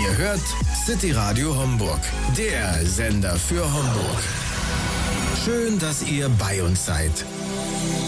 Ihr hört City Radio Homburg, der Sender für Homburg. Schön, dass ihr bei uns seid.